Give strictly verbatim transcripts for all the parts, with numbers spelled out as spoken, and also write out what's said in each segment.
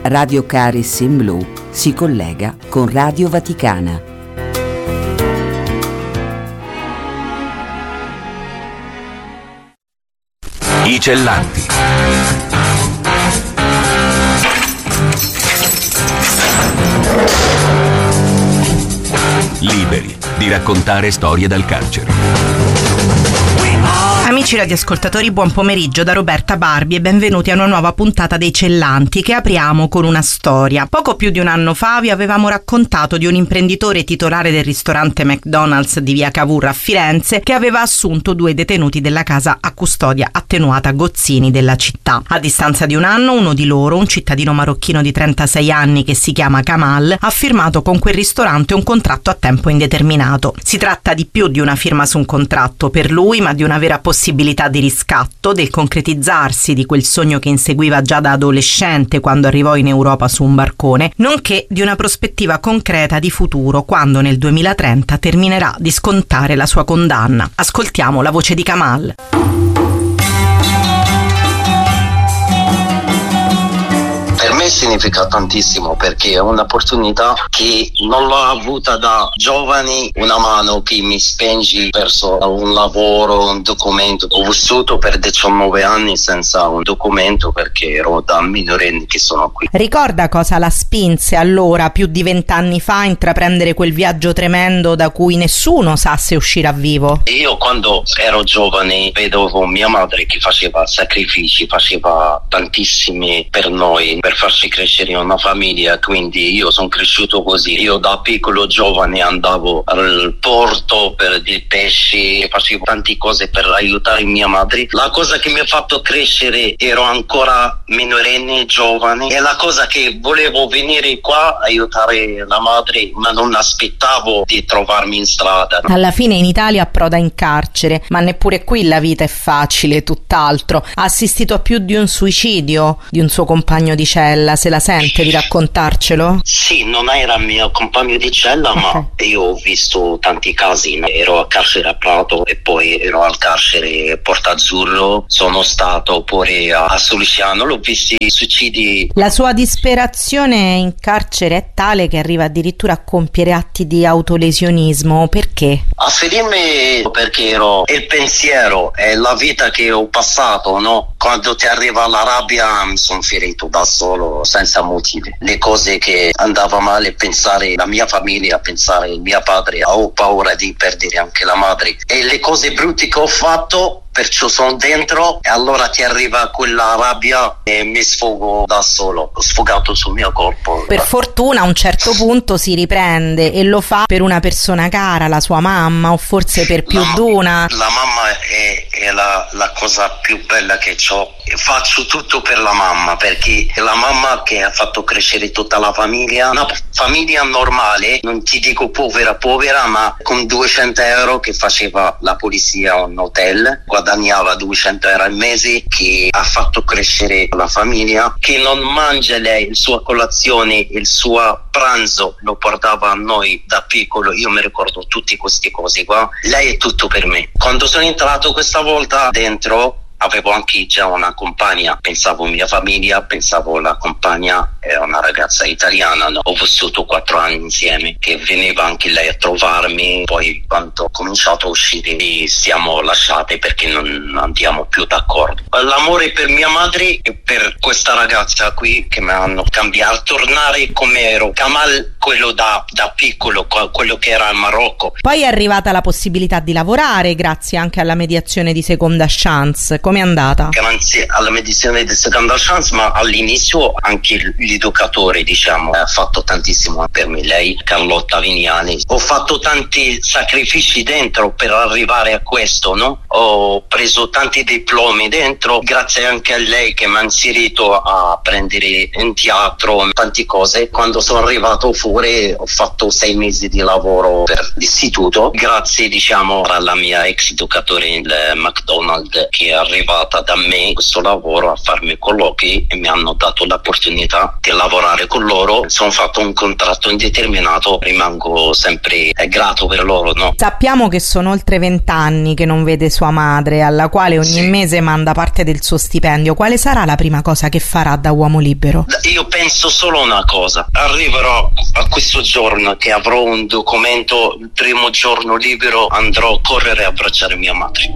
Radio Caris in Blu si collega con Radio Vaticana. I Cellanti. Liberi di raccontare storie dal carcere. Amici radioascoltatori, buon pomeriggio da Roberta Barbi e benvenuti a una nuova puntata dei Cellanti che apriamo con una storia. Poco più di un anno fa vi avevamo raccontato di un imprenditore titolare del ristorante McDonald's di via Cavour a Firenze che aveva assunto due detenuti della casa a custodia attenuata Gozzini della città. A distanza di un anno uno di loro, un cittadino marocchino di trentasei anni che si chiama Kamal, ha firmato con quel ristorante un contratto a tempo indeterminato. Si tratta di più di una firma su un contratto per lui, ma di una vera possibilità possibilità di riscatto, del concretizzarsi di quel sogno che inseguiva già da adolescente quando arrivò in Europa su un barcone, nonché di una prospettiva concreta di futuro quando nel duemilatrenta terminerà di scontare la sua condanna. Ascoltiamo la voce di Kamal. Per me significa tantissimo perché è un'opportunità che non l'ho avuta da giovani, una mano che mi spinge verso un lavoro, un documento. Ho vissuto per diciannove anni senza un documento perché ero da minorenne che sono qui. Ricorda cosa la spinse allora, più di vent'anni fa, a intraprendere quel viaggio tremendo da cui nessuno sa se uscirà vivo? Io quando ero giovane vedevo mia madre che faceva sacrifici, faceva tantissimi per noi, per farci crescere una famiglia, quindi io sono cresciuto così. Io da piccolo giovane andavo al porto per i pesci, facevo tante cose per aiutare mia madre. La cosa che mi ha fatto crescere, ero ancora minorenne, giovane, e la cosa che volevo venire qua a aiutare la madre, ma non aspettavo di trovarmi in strada. Alla fine in Italia approda in carcere, ma neppure qui la vita è facile, tutt'altro. Ha assistito a più di un suicidio di un suo compagno di cella, se la sente di raccontarcelo? Sì, non era mio compagno di cella, okay. Ma io ho visto tanti casi. Ero a carcere a Prato e poi ero al carcere Porta Azzurro, sono stato pure a Soliciano, l'ho visti suicidi. La sua disperazione in carcere è tale che arriva addirittura a compiere atti di autolesionismo. Perché? A ferirmi perché ero il pensiero e la vita che ho passato, no? Quando ti arriva la rabbia mi sono ferito da solo, senza motivi. Le cose che andava male, pensare la mia famiglia, pensare il mio padre, ho paura di perdere anche la madre. E le cose brutte che ho fatto, perciò sono dentro e allora ti arriva quella rabbia e mi sfogo da solo. Ho sfogato sul mio corpo. Per fortuna a un certo punto si riprende e lo fa per una persona cara, la sua mamma, o forse per più la, d'una. La mamma è, è la, la cosa più bella che ho. Faccio tutto per la mamma perché è la mamma che ha fatto crescere tutta la famiglia. Una famiglia normale, non ti dico povera povera, ma con duecento euro che faceva la polizia a un hotel, guadagnava duecento euro al mese, che ha fatto crescere la famiglia, che non mangia lei il suo colazione, il suo pranzo lo portava a noi da piccolo. Io mi ricordo tutte queste cose qua. Lei è tutto per me. Quando sono entrato questa volta dentro avevo anche già una compagna, pensavo mia famiglia, pensavo la compagna è una ragazza italiana, no? Ho vissuto quattro anni insieme, che veniva anche lei a trovarmi, poi quando ho cominciato a uscire siamo lasciate perché non andiamo più d'accordo. L'amore per mia madre e per questa ragazza qui che mi hanno cambiato, tornare come ero, Kamal quello da, da piccolo, quello che era in Marocco. Poi è arrivata la possibilità di lavorare grazie anche alla mediazione di Seconda Chance. Com'è andata? Grazie alla mediazione di Seconda Chance, ma all'inizio anche l'educatore, diciamo, ha fatto tantissimo per me, lei, Carlotta Vignani. Ho fatto tanti sacrifici dentro per arrivare a questo, no? Ho preso tanti diplomi dentro, grazie anche a lei che mi ha inserito a prendere in teatro tante cose. Quando sono arrivato fuori ventotto ore, ho fatto sei mesi di lavoro per l'istituto, grazie diciamo alla mia ex educatore in McDonald's che è arrivata da me questo lavoro a farmi colloqui e mi hanno dato l'opportunità di lavorare con loro. Sono fatto un contratto indeterminato, rimango sempre grato per loro, no? Sappiamo che sono oltre vent'anni che non vede sua madre, alla quale ogni sì. mese manda parte del suo stipendio. Quale sarà la prima cosa che farà da uomo libero? Io penso solo una cosa: arriverò a questo giorno che avrò un documento, il primo giorno libero andrò a correre a abbracciare mia madre.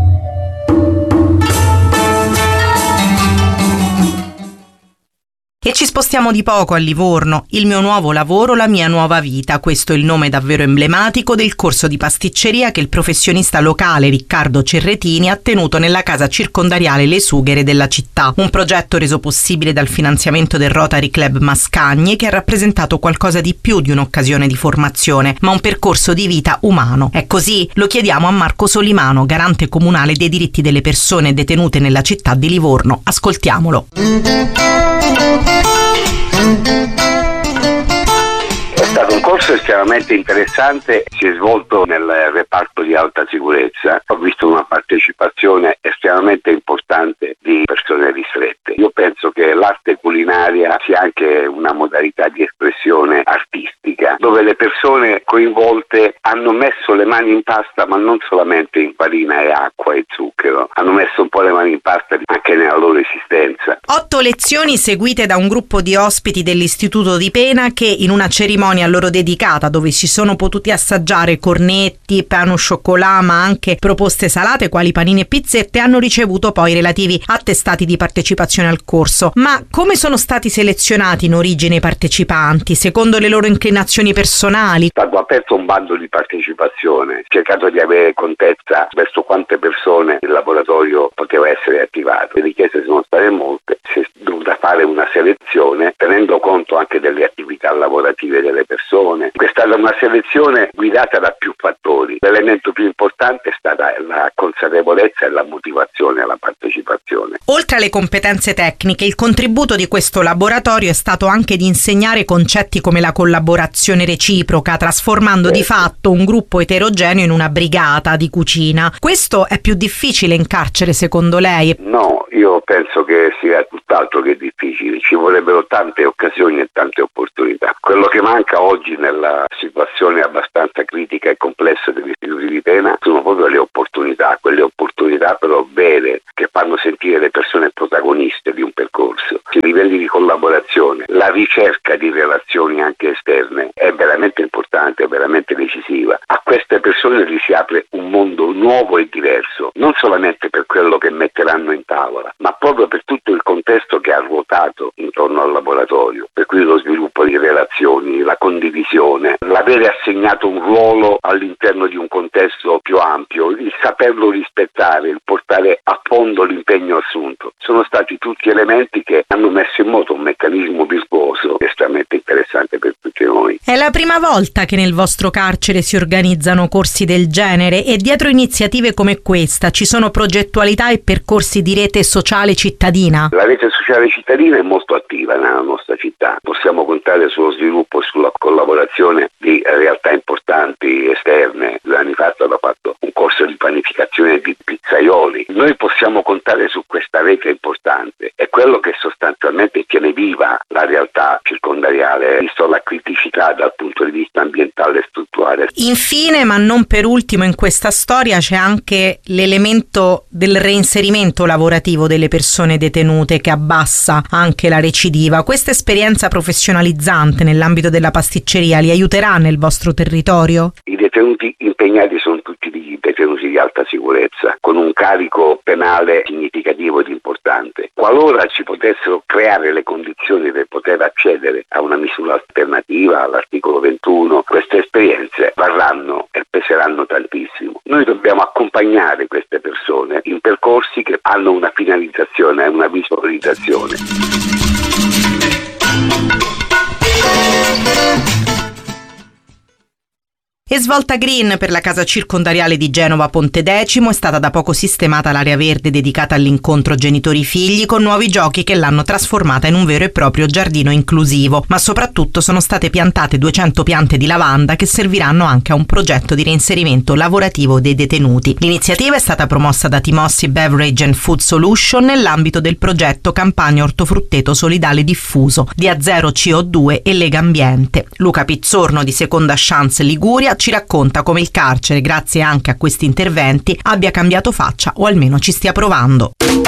E ci spostiamo di poco a Livorno. Il mio nuovo lavoro, la mia nuova vita. Questo è il nome davvero emblematico del corso di pasticceria che il professionista locale Riccardo Cerretini ha tenuto nella casa circondariale Le Sughere della città. Un progetto reso possibile dal finanziamento del Rotary Club Mascagne, che ha rappresentato qualcosa di più di un'occasione di formazione, ma un percorso di vita umano. È così? Lo chiediamo a Marco Solimano, garante comunale dei diritti delle persone detenute nella città di Livorno. Ascoltiamolo. È stato un corso estremamente interessante, si è svolto nel reparto di alta sicurezza. Ho visto una partecipazione estremamente importante di persone ristrette. Io penso che l'arte culinaria sia anche una modalità di espressione artistica, dove le persone coinvolte hanno messo le mani in pasta, ma non solamente in farina e acqua e zucchero, hanno messo un po' le mani in pasta anche nella loro esistenza. Otto lezioni seguite da un gruppo di ospiti dell'Istituto di Pena che, in una cerimonia a loro dedicata, dove si sono potuti assaggiare cornetti, pain au chocolat, ma anche proposte salate quali panini e pizzette, hanno ricevuto poi i relativi attestati di partecipazione al corso. Ma come sono stati selezionati in origine i partecipanti? Secondo le loro inclinazioni personali? È stato aperto un bando di partecipazione, cercato di avere contezza verso quante persone il laboratorio poteva essere attivato. Le richieste sono state molte, si è dovuta fare una selezione tenendo conto anche delle attività lavorative delle persone. È stata una selezione guidata da più fattori. L'elemento più importante è stata la consapevolezza e la motivazione alla partecipazione. Oltre alle competenze tecniche, il contributo di questo laboratorio è stato anche di insegnare concetti come la collaborazione reciproca, trasformando certo. di fatto un gruppo eterogeneo in una brigata di cucina. Questo è più difficile in carcere, secondo lei? No, io penso che sia tutt'altro che difficile. Ci vorrebbero tante occasioni e tante opportunità. Quello che manca oggi nella situazione abbastanza critica e complessa degli istituti di pena sono proprio le opportunità, quelle opportunità però vere, che fanno sentire le persone protagoniste di un percorso. I livelli di collaborazione, la ricerca di relazioni anche esterne è veramente importante, è veramente decisiva. A queste persone gli si apre un mondo nuovo e diverso, non solamente per quello che metteranno in tavola, ma proprio per tutto il contesto che ha ruotato intorno al laboratorio, per cui lo sviluppo di relazioni, la condivisione, l'avere assegnato un ruolo all'interno di un contesto più ampio, il saperlo rispettare, il portare a fondo l'impegno assunto. Sono stati tutti elementi che hanno messo in moto un meccanismo virtuoso estremamente interessante per tutti noi. È la prima volta che nel vostro carcere si organizzano corsi del genere e dietro iniziative come questa ci sono progettualità e percorsi di rete sociale cittadina? La rete sociale cittadina è molto attiva nella nostra città. Possiamo contare sullo sviluppo e sulla collaborazione di realtà importanti esterne. Due anni fa è stato fatto un corso di panificazione di pizzaioli. Noi possiamo contare su questa rete importante. È quello che sostanzialmente tiene viva la realtà circondariale, visto la criticità dal punto di vista ambientale e strutturale. Infine, ma non per ultimo, in questa storia c'è anche l'elemento del reinserimento lavorativo delle persone detenute, che abbassa anche la recidiva. Questa esperienza professionalizzante nell'ambito della pasticceria li aiuterà nel vostro territorio? I detenuti impegnati sono tutti dei detenuti di alta sicurezza, con un carico penale significativo ed importante. Qualora ci potessero creare le condizioni per poter accedere a una misura alternativa all'articolo ventuno, queste esperienze varranno e peseranno tantissimo. Noi dobbiamo accompagnare queste persone in percorsi che hanno una finalizzazione e una visualizzazione. E svolta green per la casa circondariale di Genova Pontedecimo. È stata da poco sistemata l'area verde dedicata all'incontro genitori-figli, con nuovi giochi che l'hanno trasformata in un vero e proprio giardino inclusivo, ma soprattutto sono state piantate duecento piante di lavanda che serviranno anche a un progetto di reinserimento lavorativo dei detenuti. L'iniziativa è stata promossa da Timossi Beverage and Food Solution nell'ambito del progetto Campagna Ortofrutteto Solidale Diffuso di A Zero C O due e Lega Ambiente. Luca Pizzorno di Seconda Chance Liguria ci racconta come il carcere, grazie anche a questi interventi, abbia cambiato faccia o almeno ci stia provando.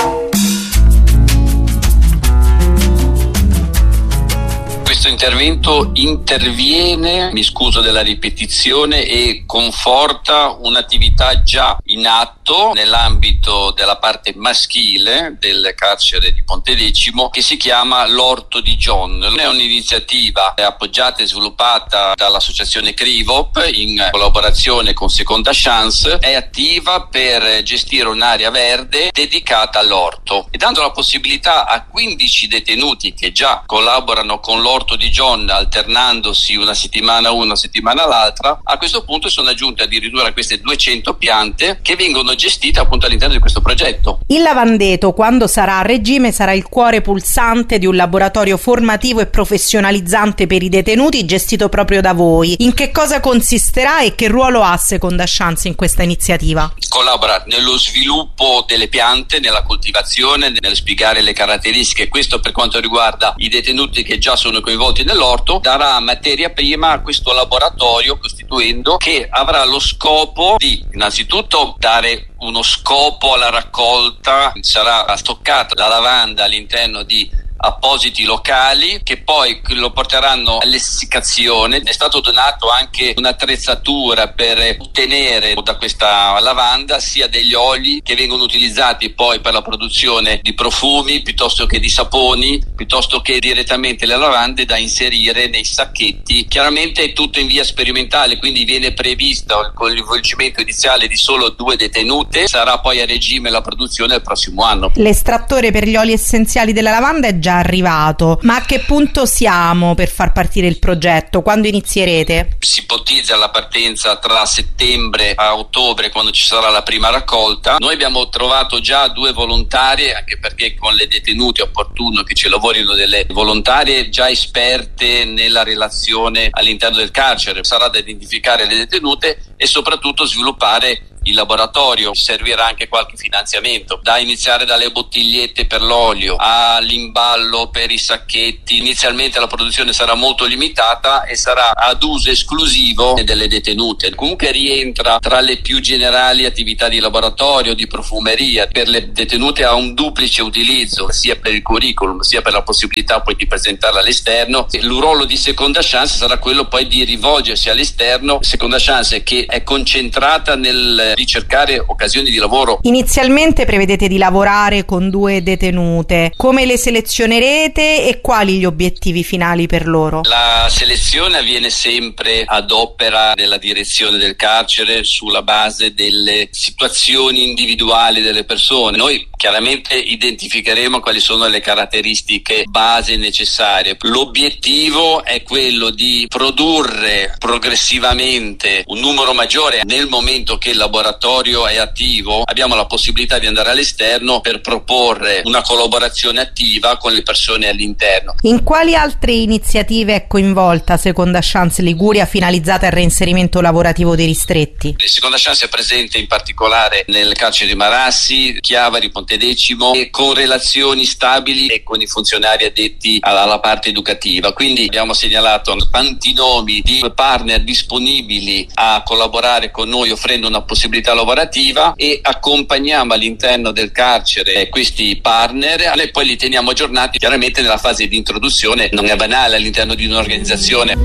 Questo intervento interviene, mi scuso della ripetizione, e conforta un'attività già in atto nell'ambito della parte maschile del carcere di Pontedecimo, che si chiama l'Orto di John. È un'iniziativa appoggiata e sviluppata dall'associazione Crivop in collaborazione con Seconda Chance. È attiva per gestire un'area verde dedicata all'orto e dando la possibilità a quindici detenuti che già collaborano con l'Orto di John, alternandosi una settimana una, una settimana l'altra. A questo punto sono aggiunte addirittura queste duecento piante che vengono gestite appunto all'interno di questo progetto. Il Lavandeto, quando sarà a regime, sarà il cuore pulsante di un laboratorio formativo e professionalizzante per i detenuti gestito proprio da voi. In che cosa consisterà e che ruolo ha Seconda Chance in questa iniziativa? Collabora nello sviluppo delle piante, nella coltivazione, nello spiegare le caratteristiche. Questo per quanto riguarda i detenuti che già sono coinvolti nell'orto. Darà materia prima a questo laboratorio costituendo, che avrà lo scopo di innanzitutto dare uno scopo alla raccolta. Sarà stoccata la lavanda all'interno di appositi locali che poi lo porteranno all'essiccazione. È stato donato anche un'attrezzatura per ottenere da questa lavanda sia degli oli che vengono utilizzati poi per la produzione di profumi piuttosto che di saponi, piuttosto che direttamente le lavande da inserire nei sacchetti. Chiaramente è tutto in via sperimentale, quindi viene previsto il coinvolgimento iniziale di solo due detenute. Sarà poi a regime la produzione il prossimo anno. L'estrattore per gli oli essenziali della lavanda è già arrivato, ma a che punto siamo per far partire il progetto? Quando inizierete? Si ipotizza la partenza tra settembre a ottobre, quando ci sarà la prima raccolta. Noi abbiamo trovato già due volontarie, anche perché con le detenute è opportuno che ci lavorino delle volontarie già esperte nella relazione all'interno del carcere. Sarà da identificare le detenute e soprattutto sviluppare il laboratorio. Servirà anche qualche finanziamento, da iniziare dalle bottigliette per l'olio all'imballo per i sacchetti. Inizialmente la produzione sarà molto limitata e sarà ad uso esclusivo delle detenute. Comunque rientra tra le più generali attività di laboratorio, di profumeria. Per le detenute ha un duplice utilizzo, sia per il curriculum sia per la possibilità poi di presentarla all'esterno. Il ruolo di Seconda Chance sarà quello poi di rivolgersi all'esterno. Seconda Chance che è concentrata nel ricercare occasioni di lavoro. Inizialmente prevedete di lavorare con due detenute. Come le selezionerete e quali gli obiettivi finali per loro? La selezione avviene sempre ad opera della direzione del carcere sulla base delle situazioni individuali delle persone. Noi chiaramente identificheremo quali sono le caratteristiche base necessarie. L'obiettivo è quello di produrre progressivamente un numero maggiore. Nel momento che il laboratorio è attivo, abbiamo la possibilità di andare all'esterno per proporre una collaborazione attiva con le persone all'interno. In quali altre iniziative è coinvolta Seconda Chance Liguria finalizzate al reinserimento lavorativo dei ristretti? Seconda Chance è presente in particolare nel carcere di Marassi, Chiavari, Pontedecimo, e con relazioni stabili e con i funzionari addetti alla, alla parte educativa. Quindi abbiamo segnalato tanti nomi di partner disponibili a collaborare con noi offrendo una possibilità lavorativa, e accompagniamo all'interno del carcere questi partner e poi li teniamo aggiornati. Chiaramente nella fase di introduzione non è banale all'interno di un'organizzazione.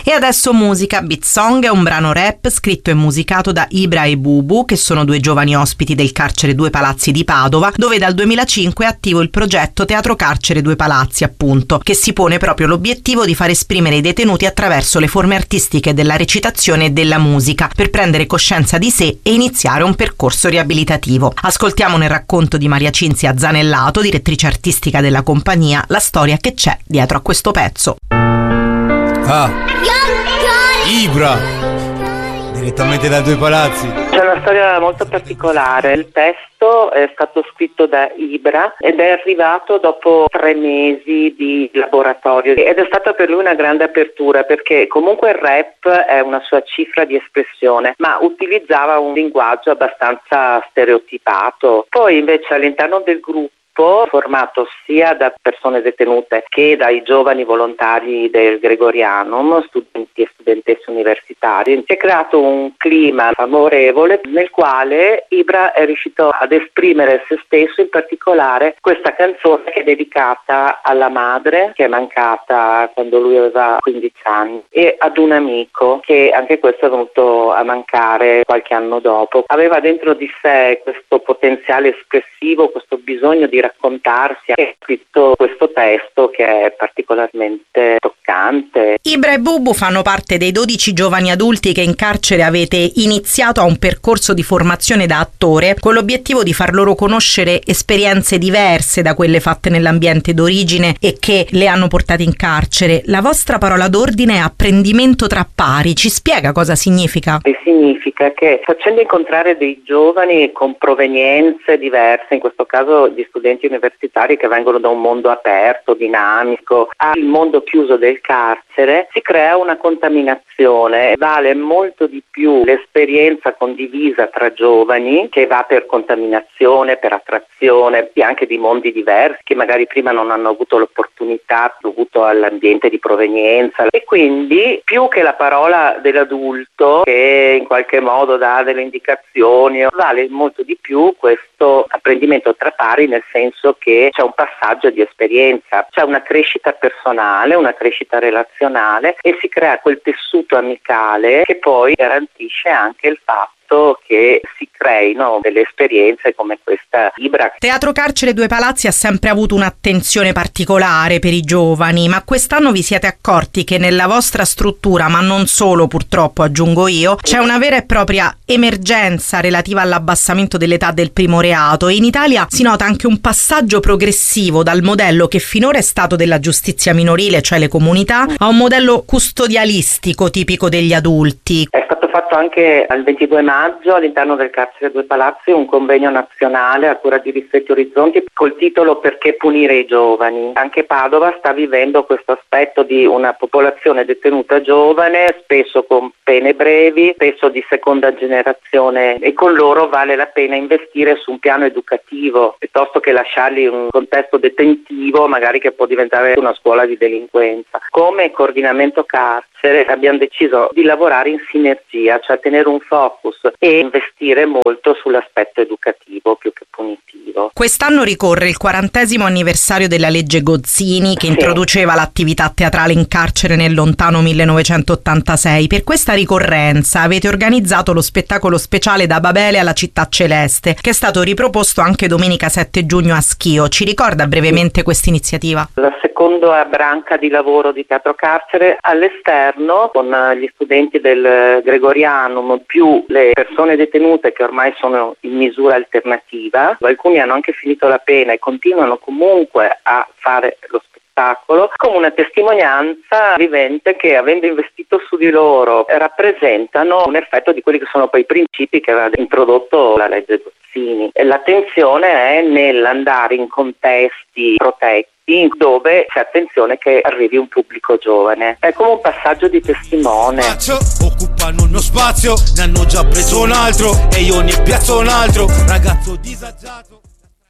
E adesso musica. Beat Song è un brano rap scritto e musicato da Ibra e Bubu, che sono due giovani ospiti del carcere Due Palazzi di Padova, dove dal duemilacinque è attivo il progetto Teatro Carcere Due Palazzi, appunto, che si pone proprio l'obiettivo di far esprimere i detenuti attraverso le forme artistiche della recitazione e della musica, per prendere coscienza di sé e iniziare un percorso riabilitativo. Ascoltiamo nel racconto di Maria Cinzia Zanellato, direttrice artistica della compagnia, la storia che c'è dietro a questo pezzo. Ah, Ibra, direttamente da Due Palazzi. C'è una storia molto particolare. Il testo è stato scritto da Ibra ed è arrivato dopo tre mesi di laboratorio ed è stata per lui una grande apertura, perché comunque il rap è una sua cifra di espressione, ma utilizzava un linguaggio abbastanza stereotipato. Poi invece all'interno del gruppo, formato sia da persone detenute che dai giovani volontari del Gregorianum, studenti e studentesse universitari, si è creato un clima favorevole nel quale Ibra è riuscito ad esprimere se stesso, in particolare questa canzone che è dedicata alla madre che è mancata quando lui aveva quindici anni e ad un amico che anche questo è venuto a mancare qualche anno dopo. Aveva dentro di sé questo potenziale espressivo, questo bisogno di raccontarsi, e ha scritto questo testo che è particolarmente toccante. Ibra e Bubu fanno parte dei dodici giovani adulti che in carcere avete iniziato a un percorso di formazione da attore con l'obiettivo di far loro conoscere esperienze diverse da quelle fatte nell'ambiente d'origine e che le hanno portate in carcere. La vostra parola d'ordine è apprendimento tra pari. Ci spiega cosa significa? E significa che facendo incontrare dei giovani con provenienze diverse, in questo caso gli studenti universitari che vengono da un mondo aperto, dinamico, al mondo chiuso del carcere, si crea una contaminazione. Vale molto di più l'esperienza condivisa tra giovani, che va per contaminazione, per attrazione, anche di mondi diversi che magari prima non hanno avuto l'opportunità dovuto all'ambiente di provenienza, e quindi più che la parola dell'adulto che in qualche modo dà delle indicazioni, vale molto di più questo apprendimento tra pari, nel senso che c'è un passaggio di esperienza, c'è una crescita personale, una crescita relazionale e si crea quel tessuto amicale che poi garantisce anche il fatto che si creino delle esperienze come questa Ibra. Teatro Carcere Due Palazzi ha sempre avuto un'attenzione particolare per i giovani, ma quest'anno vi siete accorti che nella vostra struttura, ma non solo purtroppo aggiungo io, c'è una vera e propria emergenza relativa all'abbassamento dell'età del primo reato, e in Italia si nota anche un passaggio progressivo dal modello che finora è stato della giustizia minorile, cioè le comunità, a un modello custodialistico tipico degli adulti. È stato fatto anche al ventidue maggio all'interno del carcere Due Palazzi un convegno nazionale a cura di Ristretti Orizzonti col titolo Perché punire i giovani. Anche Padova sta vivendo questo aspetto di una popolazione detenuta giovane, spesso con pene brevi, spesso di seconda generazione, e con loro vale la pena investire su un piano educativo piuttosto che lasciarli in un contesto detentivo magari che può diventare una scuola di delinquenza. Come coordinamento carcere abbiamo deciso di lavorare in sinergia, cioè tenere un focus e investire molto sull'aspetto educativo più che punitivo. Quest'anno ricorre il quarantesimo anniversario della legge Gozzini, che sì. introduceva l'attività teatrale in carcere nel lontano millenovecentottantasei. Per questa ricorrenza avete organizzato lo spettacolo speciale Da Babele alla Città Celeste, che è stato riproposto anche domenica sette giugno a Schio. Ci ricorda brevemente questa iniziativa? La seconda branca di lavoro di Teatro Carcere all'esterno, con gli studenti del Gregorianum più le persone detenute che ormai sono in misura alternativa. Alcuni hanno anche finito la pena e continuano comunque a fare lo spettacolo, come una testimonianza vivente che, avendo investito su di loro, rappresentano un effetto di quelli che sono poi i principi che aveva introdotto la legge Gozzini. E l'attenzione è nell'andare in contesti protetti dove c'è attenzione che arrivi un pubblico giovane. È come un passaggio di testimone. Occupano uno spazio, ne hanno già preso un altro e io ne piazzo un altro, ragazzo disagiato.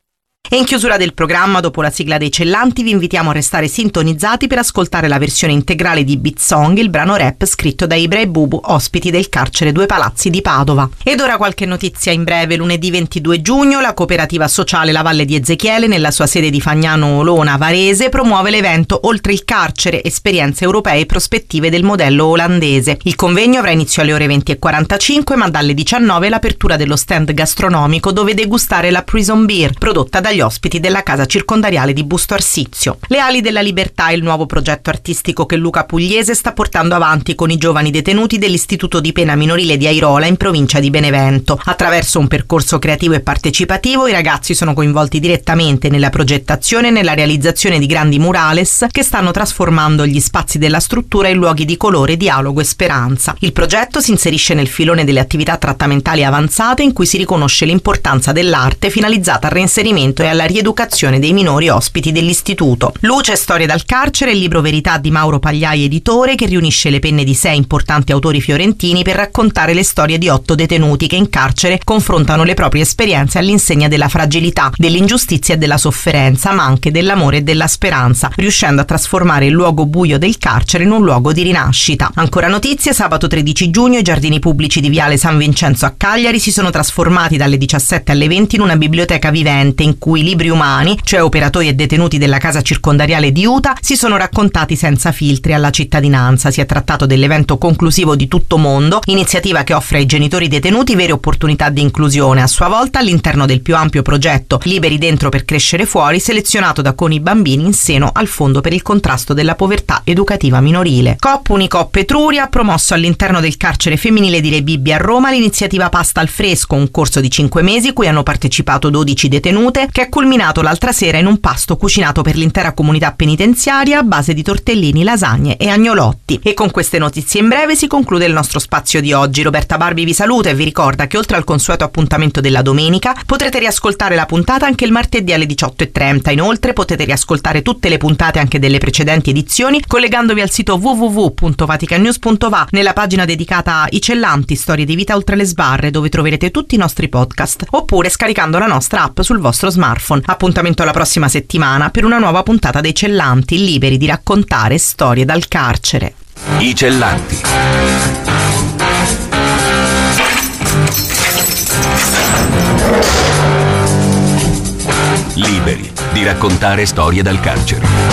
E in chiusura del programma, dopo la sigla dei Cellanti, vi invitiamo a restare sintonizzati per ascoltare la versione integrale di Beat Song, il brano rap scritto da Ibra e Bubu, ospiti del carcere Due Palazzi di Padova. Ed ora qualche notizia in breve. Lunedì ventidue giugno la cooperativa sociale La Valle di Ezechiele, nella sua sede di Fagnano Olona Varese, promuove l'evento Oltre il carcere, esperienze europee e prospettive del modello olandese. Il convegno avrà inizio alle ore venti e quarantacinque, ma dalle diciannove l'apertura dello stand gastronomico dove degustare la Prison Beer, prodotta dagli ospiti della casa circondariale di Busto Arsizio. Le ali della libertà è il nuovo progetto artistico che Luca Pugliese sta portando avanti con i giovani detenuti dell'Istituto di Pena Minorile di Airola in provincia di Benevento. Attraverso un percorso creativo e partecipativo i ragazzi sono coinvolti direttamente nella progettazione e nella realizzazione di grandi murales che stanno trasformando gli spazi della struttura in luoghi di colore, dialogo e speranza. Il progetto si inserisce nel filone delle attività trattamentali avanzate in cui si riconosce l'importanza dell'arte finalizzata al reinserimento e alla rieducazione dei minori ospiti dell'istituto. Luce e storie dal carcere è il libro Verità di Mauro Pagliai editore, che riunisce le penne di sei importanti autori fiorentini per raccontare le storie di otto detenuti che in carcere confrontano le proprie esperienze all'insegna della fragilità, dell'ingiustizia e della sofferenza, ma anche dell'amore e della speranza, riuscendo a trasformare il luogo buio del carcere in un luogo di rinascita. Ancora notizie: sabato tredici giugno i giardini pubblici di Viale San Vincenzo a Cagliari si sono trasformati dalle diciassette alle venti in una biblioteca vivente in cui libri umani, cioè operatori e detenuti della casa circondariale di Uta, si sono raccontati senza filtri alla cittadinanza. Si è trattato dell'evento conclusivo di Tutto Mondo, iniziativa che offre ai genitori detenuti vere opportunità di inclusione, a sua volta all'interno del più ampio progetto Liberi Dentro per Crescere Fuori, selezionato da Con i Bambini in seno al Fondo per il contrasto della povertà educativa minorile. Coop Unicoop Etruria ha promosso all'interno del carcere femminile di Rebibbia a Roma l'iniziativa Pasta al Fresco, un corso di cinque mesi cui hanno partecipato dodici detenute, che è culminato l'altra sera in un pasto cucinato per l'intera comunità penitenziaria a base di tortellini, lasagne e agnolotti. E con queste notizie in breve si conclude il nostro spazio di oggi. Roberta Barbi vi saluta e vi ricorda che oltre al consueto appuntamento della domenica potrete riascoltare la puntata anche il martedì alle diciotto e trenta. Inoltre potete riascoltare tutte le puntate anche delle precedenti edizioni collegandovi al sito w w w punto vatican news punto va, nella pagina dedicata a I Cellanti, storie di vita oltre le sbarre, dove troverete tutti i nostri podcast, oppure scaricando la nostra app sul vostro smartphone. Appuntamento alla prossima settimana per una nuova puntata dei Cellanti, liberi di raccontare storie dal carcere. I Cellanti. Liberi di raccontare storie dal carcere.